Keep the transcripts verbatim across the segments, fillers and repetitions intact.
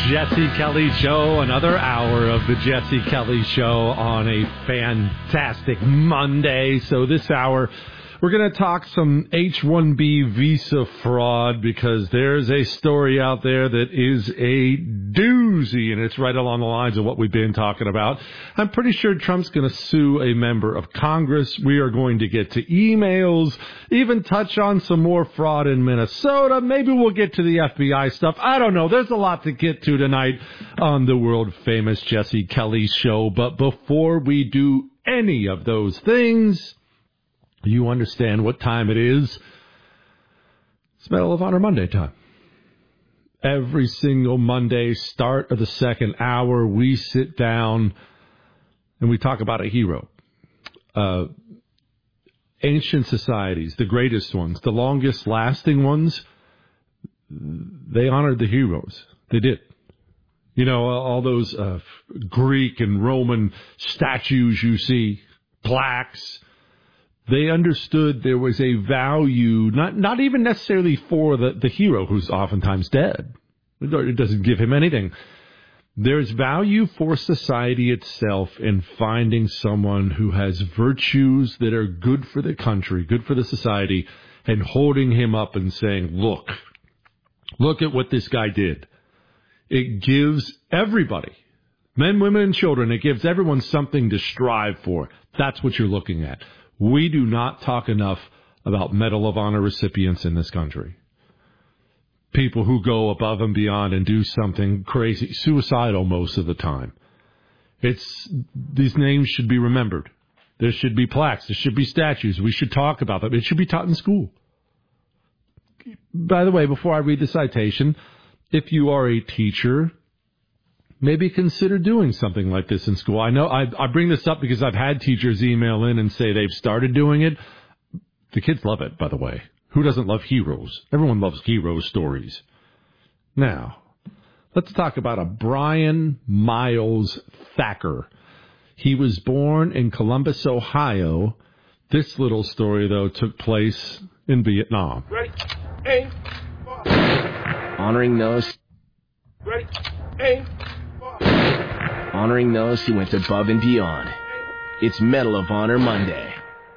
Jesse Kelly Show, another hour of the Jesse Kelly Show on a fantastic Monday. So this hour, we're going to talk some H one B visa fraud because there's a story out there that is a doozy, and it's right along the lines of what we've been talking about. I'm pretty sure Trump's going to sue a member of Congress. We are going to get to emails, even touch on some more fraud in Minnesota. Maybe we'll get to the F B I stuff. I don't know. There's a lot to get to tonight on the world-famous Jesse Kelly Show. But before we do any of those things, you understand what time it is. It's Medal of Honor Monday time. Every single Monday, start of the second hour, we sit down and we talk about a hero. Uh, ancient societies, the greatest ones, the longest lasting ones, they honored the heroes. They did. You know, all those uh, Greek and Roman statues you see, plaques. They understood there was a value, not not even necessarily for the, the hero who's oftentimes dead. It doesn't give him anything. There's value for society itself in finding someone who has virtues that are good for the country, good for the society, and holding him up and saying, look, look at what this guy did. It gives everybody, men, women, and children, it gives everyone something to strive for. That's what you're looking at. We do not talk enough about Medal of Honor recipients in this country. People who go above and beyond and do something crazy, suicidal most of the time. It's these names should be remembered. There should be plaques. There should be statues. We should talk about them. It should be taught in school. By the way, before I read the citation, if you are a teacher, maybe consider doing something like this in school. I know I, I bring this up because I've had teachers email in and say they've started doing it. The kids love it, by the way. Who doesn't love heroes? Everyone loves hero stories. Now, let's talk about a Brian Miles Thacker. He was born in Columbus, Ohio. This little story, though, took place in Vietnam. Ready, aim, fire. Honoring those. Ready, aim. Honoring those who went above and beyond. It's Medal of Honor Monday.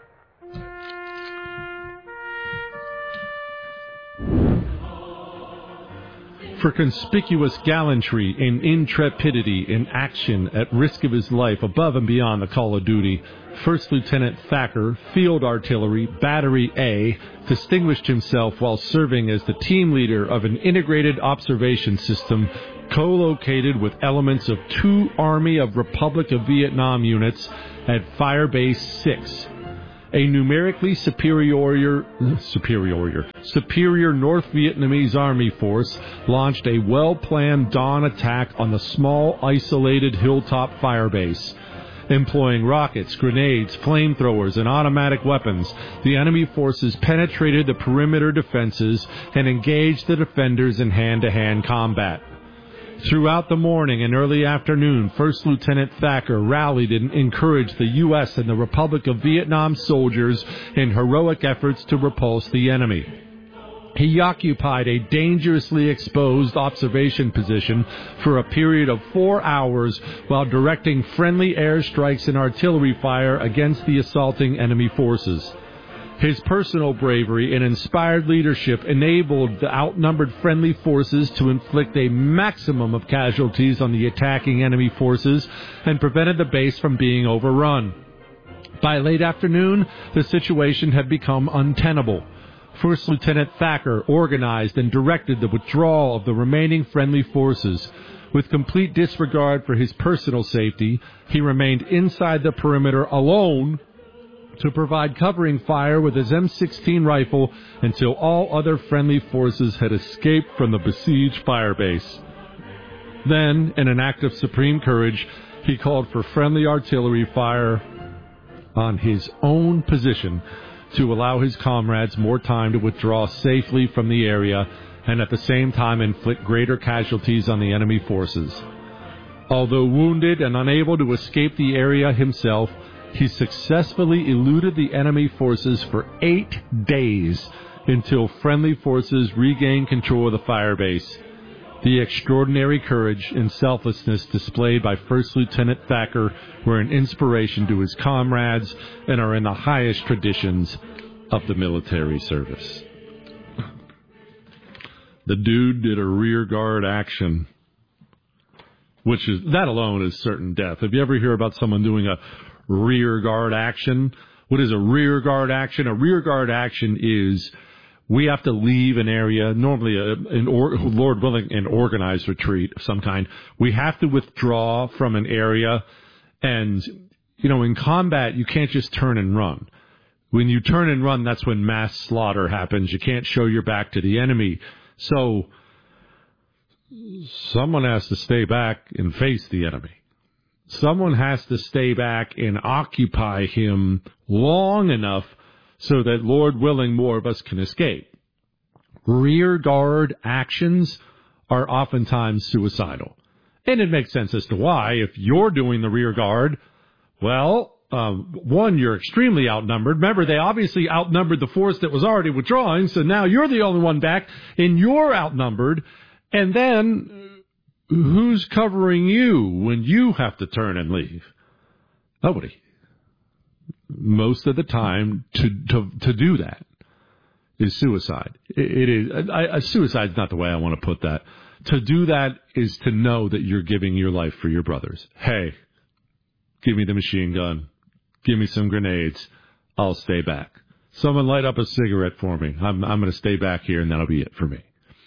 For conspicuous gallantry and intrepidity in action at risk of his life above and beyond the call of duty, First Lieutenant Thacker, Field Artillery, Battery A, distinguished himself while serving as the team leader of an integrated observation system co-located with elements of two Army of Republic of Vietnam units at Firebase six. A numerically superior, superior, superior North Vietnamese Army force launched a well-planned dawn attack on the small, isolated hilltop firebase. Employing rockets, grenades, flamethrowers, and automatic weapons, the enemy forces penetrated the perimeter defenses and engaged the defenders in hand-to-hand combat. Throughout the morning and early afternoon, First Lieutenant Thacker rallied and encouraged the U S and the Republic of Vietnam soldiers in heroic efforts to repulse the enemy. He occupied a dangerously exposed observation position for a period of four hours while directing friendly airstrikes and artillery fire against the assaulting enemy forces. His personal bravery and inspired leadership enabled the outnumbered friendly forces to inflict a maximum of casualties on the attacking enemy forces and prevented the base from being overrun. By late afternoon, the situation had become untenable. First Lieutenant Thacker organized and directed the withdrawal of the remaining friendly forces. With complete disregard for his personal safety, he remained inside the perimeter alone to provide covering fire with his M sixteen rifle until all other friendly forces had escaped from the besieged firebase. Then, in an act of supreme courage, he called for friendly artillery fire on his own position to allow his comrades more time to withdraw safely from the area and at the same time inflict greater casualties on the enemy forces. Although wounded and unable to escape the area himself, he successfully eluded the enemy forces for eight days until friendly forces regained control of the firebase. The extraordinary courage and selflessness displayed by First Lieutenant Thacker were an inspiration to his comrades and are in the highest traditions of the military service. The dude did a rear guard action, which is, that alone is certain death. If you ever hear about someone doing a rear guard action, what is a rear guard action? A rear guard action is we have to leave an area, normally a, an or, Lord willing, an organized retreat of some kind. We have to withdraw from an area, and, you know, in combat, you can't just turn and run. When you turn and run, that's when mass slaughter happens. You can't show your back to the enemy. So someone has to stay back and face the enemy. Someone has to stay back and occupy him long enough so that, Lord willing, more of us can escape. Rear guard actions are oftentimes suicidal. And it makes sense as to why. If you're doing the rear guard, well, um, one, you're extremely outnumbered. Remember, they obviously outnumbered the force that was already withdrawing, so now you're the only one back, and you're outnumbered. And then, who's covering you when you have to turn and leave? Nobody. Most of the time, to to, to do that is suicide. It, it is I, I, suicide's not the way I want to put that. To do that is to know that you're giving your life for your brothers. Hey, give me the machine gun. Give me some grenades. I'll stay back. Someone light up a cigarette for me. I'm I'm going to stay back here, and that'll be it for me.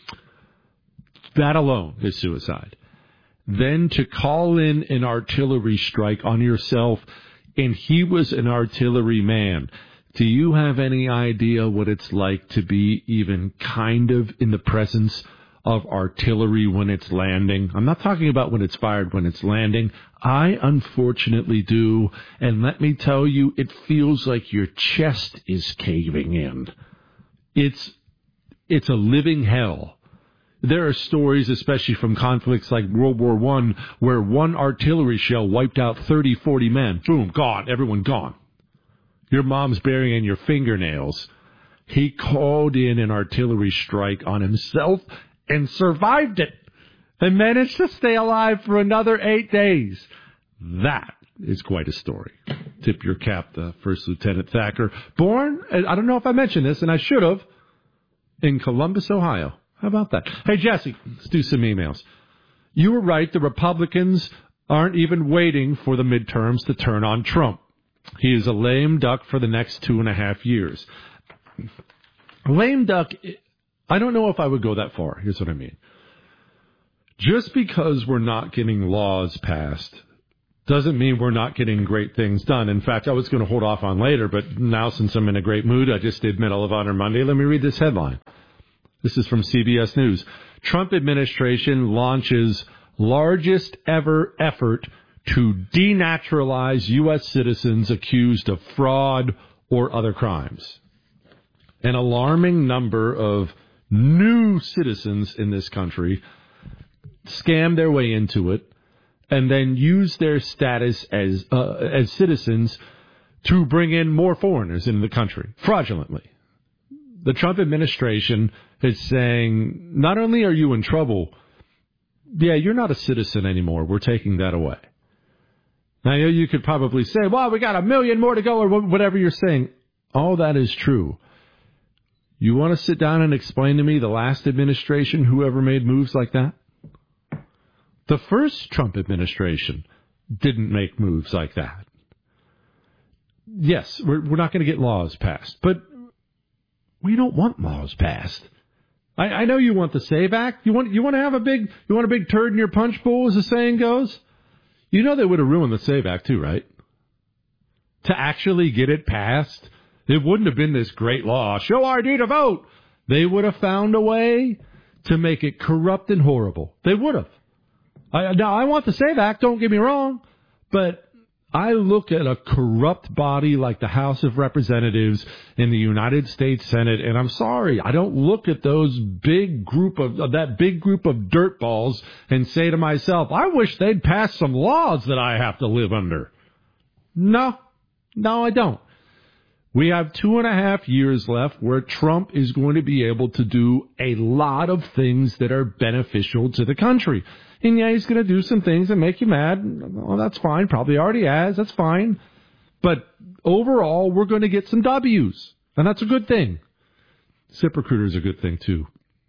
That alone is suicide. Then to call in an artillery strike on yourself, and he was an artillery man. Do you have any idea what it's like to be even kind of in the presence of artillery when it's landing? I'm not talking about when it's fired, when it's landing. I unfortunately do, and let me tell you, it feels like your chest is caving in. It's it's a living hell. There are stories, especially from conflicts like World War One, where one artillery shell wiped out thirty, forty men. Boom, gone. Everyone gone. Your mom's burying your fingernails. He called in an artillery strike on himself and survived it and managed to stay alive for another eight days. That is quite a story. Tip your cap to First Lieutenant Thacker. Born, I don't know if I mentioned this, and I should have, in Columbus, Ohio. How about that? Hey, Jesse, let's do some emails. You were right. The Republicans aren't even waiting for the midterms to turn on Trump. He is a lame duck for the next two and a half years. Lame duck, I don't know if I would go that far. Here's what I mean. Just because we're not getting laws passed doesn't mean we're not getting great things done. In fact, I was going to hold off on later, but now since I'm in a great mood, I just did Medal of Honor Monday. Let me read this headline. This is from C B S News. Trump administration launches largest ever effort to denaturalize U S citizens accused of fraud or other crimes. An alarming number of new citizens in this country scam their way into it and then use their status as uh, as citizens to bring in more foreigners into the country fraudulently. The Trump administration is saying, not only are you in trouble, yeah, you're not a citizen anymore. We're taking that away. Now, you could probably say, well, we got a million more to go, or whatever you're saying. All that is true. You want to sit down and explain to me the last administration, whoever made moves like that? The first Trump administration didn't make moves like that. Yes, we're, we're not going to get laws passed, but we don't want laws passed. I, I know you want the SAVE Act. You want you want to have a big you want a big turd in your punch bowl, as the saying goes. You know they would have ruined the SAVE Act too, right? To actually get it passed, it wouldn't have been this great law. Show I D to vote. They would have found a way to make it corrupt and horrible. They would have. I, now I want the SAVE Act. Don't get me wrong, but I look at a corrupt body like the House of Representatives in the United States Senate, and I'm sorry, I don't look at those big group of, of that big group of dirtballs and say to myself, I wish they'd pass some laws that I have to live under. No, no, I don't. We have two and a half years left where Trump is going to be able to do a lot of things that are beneficial to the country. And yeah, he's going to do some things that make you mad. Well, that's fine. Probably already has. That's fine. But overall, we're going to get some W's. And that's a good thing. ZipRecruiter is a good thing, too.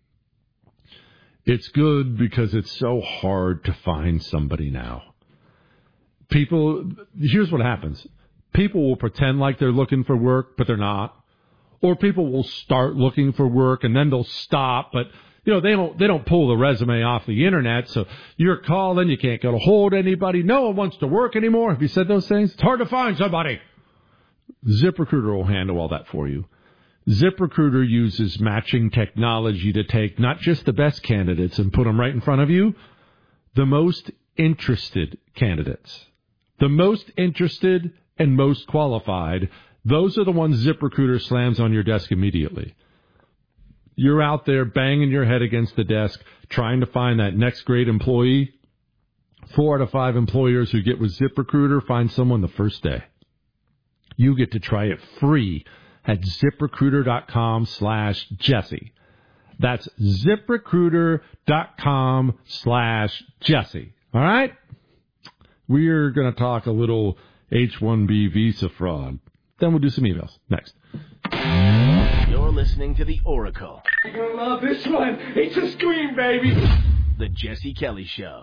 It's good because it's so hard to find somebody now. People, here's what happens. People will pretend like they're looking for work, but they're not. Or people will start looking for work and then they'll stop, but you know, they don't they don't pull the resume off the internet, so you're calling, you can't get a hold of anybody, no one wants to work anymore. Have you said those things? It's hard to find somebody. ZipRecruiter will handle all that for you. ZipRecruiter uses matching technology to take not just the best candidates and put them right in front of you, the most interested candidates. The most interested and most qualified, those are the ones ZipRecruiter slams on your desk immediately. You're out there banging your head against the desk trying to find that next great employee. Four out of five employers who get with ZipRecruiter find someone the first day. You get to try it free at ZipRecruiter.com slash Jesse. That's ZipRecruiter.com slash Jesse. All right? We're going to talk a little H one B visa fraud. Then we'll do some emails. Next. You're listening to The Oracle. You're going to love this one. It's a scream, baby. The Jesse Kelly Show.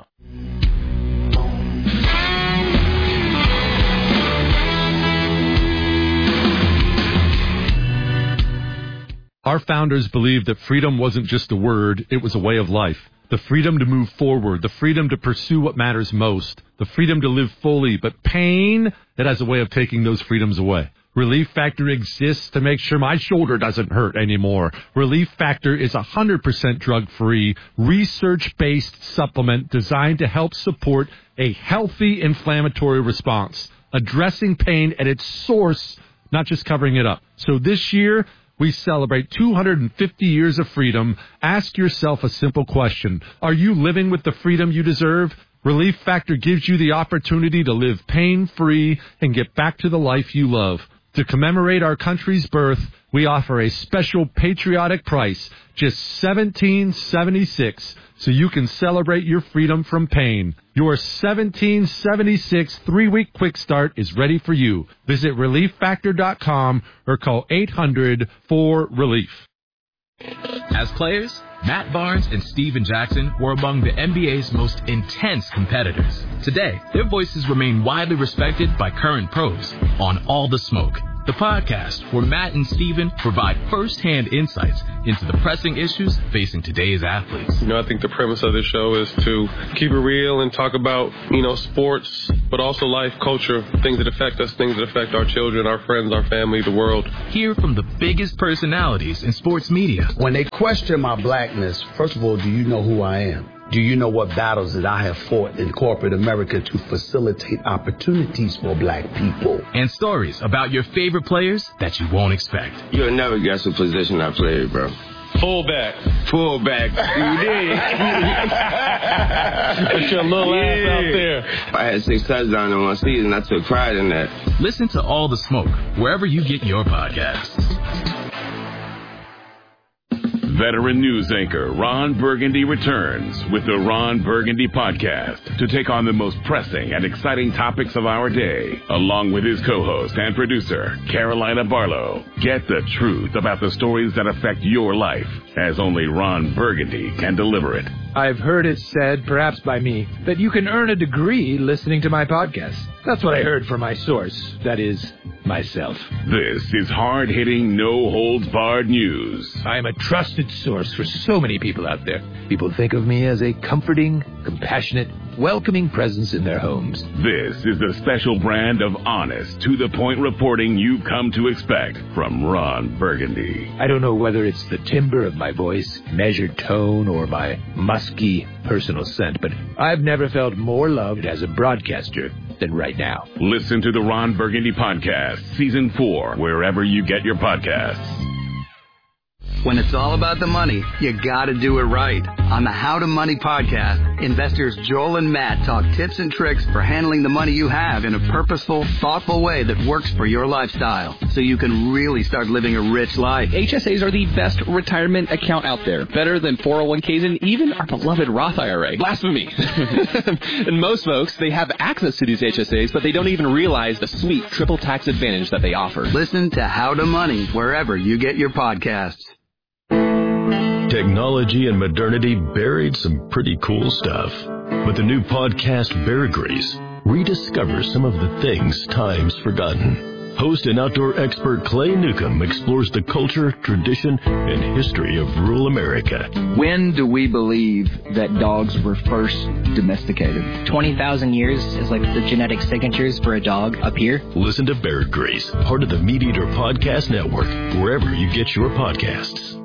Our founders believed that freedom wasn't just a word, it was a way of life. The freedom to move forward, the freedom to pursue what matters most, the freedom to live fully, but pain, it has a way of taking those freedoms away. Relief Factor exists to make sure my shoulder doesn't hurt anymore. Relief Factor is a one hundred percent drug-free, research-based supplement designed to help support a healthy inflammatory response, addressing pain at its source, not just covering it up. So this year, we celebrate two hundred fifty years of freedom. Ask yourself a simple question. Are you living with the freedom you deserve? Relief Factor gives you the opportunity to live pain-free and get back to the life you love. To commemorate our country's birth, we offer a special patriotic price, just seventeen seventy-six, so you can celebrate your freedom from pain. Your seventeen seventy-six three-week quick start is ready for you. Visit relief factor dot com or call eight hundred four relief. As players, Matt Barnes and Steven Jackson were among the N B A's most intense competitors. Today, their voices remain widely respected by current pros on All the Smoke, the podcast where Matt and Steven provide first-hand insights into the pressing issues facing today's athletes. You know, I think the premise of this show is to keep it real and talk about, you know, sports, but also life, culture, things that affect us, things that affect our children, our friends, our family, the world. Hear from the biggest personalities in sports media. When they question my blackness, first of all, do you know who I am? Do you know what battles that I have fought in corporate America to facilitate opportunities for black people? And stories about your favorite players that you won't expect. You'll never guess the position I played, bro. Fullback. Fullback. You did. Put your little yeah. ass out there. I had six touchdowns in one season. I took pride in that. Listen to All the Smoke wherever you get your podcasts. Veteran news anchor Ron Burgundy returns with the Ron Burgundy Podcast to take on the most pressing and exciting topics of our day, along with his co-host and producer, Carolina Barlow. Get the truth about the stories that affect your life, as only Ron Burgundy can deliver it. I've heard it said, perhaps by me, that you can earn a degree listening to my podcast. That's what I heard from my source, that is, myself. This is hard-hitting, no-holds-barred news. I am a trusted source for so many people out there. People think of me as a comforting, compassionate, welcoming presence in their homes. This is the special brand of honest, to-the-point reporting you've come to expect from Ron Burgundy. I don't know whether it's the timbre of my voice, measured tone, or my musky personal scent, but I've never felt more loved as a broadcaster than right now. Listen to the Ron Burgundy Podcast, Season four, wherever you get your podcasts. When it's all about the money, you gotta do it right. On the How to Money podcast, investors Joel and Matt talk tips and tricks for handling the money you have in a purposeful, thoughtful way that works for your lifestyle, so you can really start living a rich life. H S As are the best retirement account out there. Better than four oh one k's and even our beloved Roth I R A. Blasphemy. And most folks, they have access to these H S As, but they don't even realize the sweet triple tax advantage that they offer. Listen to How to Money wherever you get your podcasts. Technology and modernity buried some pretty cool stuff. With the new podcast Bear Grease, rediscover some of the things time's forgotten. Host and outdoor expert Clay Newcomb explores the culture, tradition, and history of rural America. When do we believe that dogs were first domesticated? twenty thousand years is like the genetic signatures for a dog up here. Listen to Bear Grease, part of the Meat Eater Podcast Network, wherever you get your podcasts.